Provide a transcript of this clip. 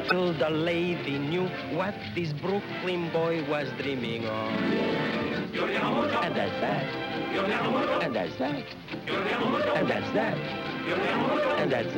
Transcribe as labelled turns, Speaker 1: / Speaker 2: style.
Speaker 1: Till the lady knew what this Brooklyn boy was dreaming of. And that's that. And that's that. And that's that. And that's